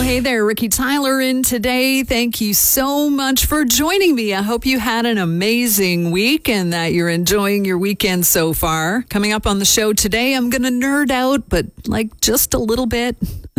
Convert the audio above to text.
hey there, Ricky Tyler in today. Thank you so much for joining me. I hope you had an amazing week and that you're enjoying your weekend so far. Coming up on the show today, I'm going to nerd out, but like just a little bit.